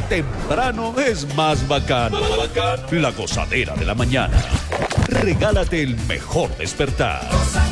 temprano es más bacano. La gozadera de la mañana. Regálate el mejor despertar.